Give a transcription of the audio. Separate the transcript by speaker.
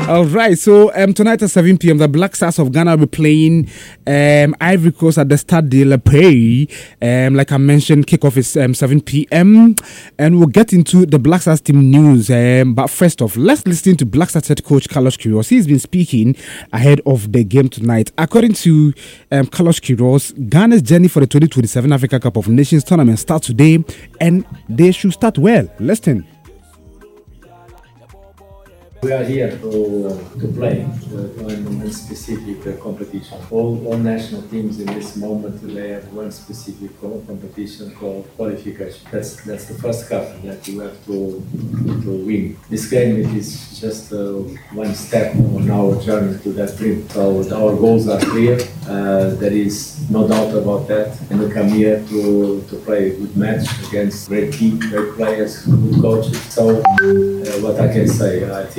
Speaker 1: All right, so tonight at 7 p.m., the Black Stars of Ghana will be playing Ivory Coast at the Stade de la Paix. Like I mentioned, kickoff is 7 p.m. and we'll get into the Black Stars team news. But first off, let's listen to Black Stars head coach Carlos Queiroz. He's been speaking ahead of the game tonight. According to Carlos Queiroz, Ghana's journey for the 2027 Africa Cup of Nations tournament starts today, and they should start well. Listen.
Speaker 2: We are here to play one specific competition. All national teams in this moment, they have one specific competition called qualification. That's the first cup that you have to win. This game is just one step on our journey to that dream. So our goals are clear. There is no doubt about that. And we come here to play a good match against great team, great players, good coaches. So what I can say, I think